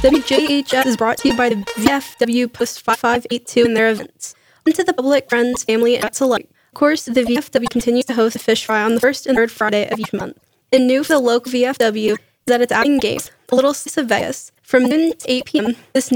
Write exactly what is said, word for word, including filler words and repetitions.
W J H S is brought to you by the V F W Post five eighty-two and their events. Open to the public, friends, family, and pets alike. Of course, the V F W continues to host a fish fry on the first and third Friday of each month. And new for the local V F W is that it's adding games, a little slice of Vegas. From noon to eight p.m., this